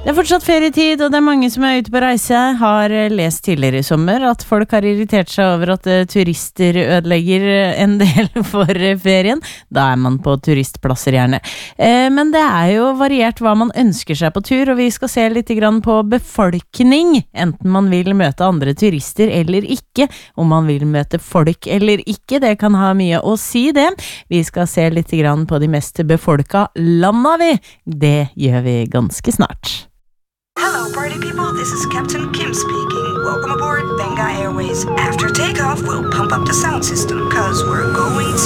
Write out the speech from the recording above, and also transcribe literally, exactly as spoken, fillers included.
Det er fortsatt ferietid, og det er mange som er ute på reise. Har lest tidligere i sommer at folk har irritert seg over at uh, turister ødelegger en del for uh, ferien. Da er man på turistplasser gjerne. Eh, men det er jo variert hva man ønsker seg på tur, og vi skal se litt grann på befolkning. Enten man vil møte andre turister eller ikke. Om man vil møte folk eller ikke, det kan ha mye å si det. Vi skal se litt grann på de mest befolka landa vi. Det gjør vi ganske snart. Hello, party people. This is Captain Kim speaking. Welcome aboard Benga Airways. After takeoff, we'll pump up the sound system, cause we're going